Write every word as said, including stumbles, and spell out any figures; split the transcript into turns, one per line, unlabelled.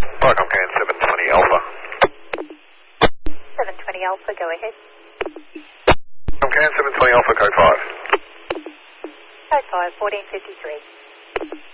Right, I'm can seven twenty Alpha.
seven twenty Alpha, go ahead.
I'm can seven twenty Alpha, code five.
Code five, fourteen fifty-three.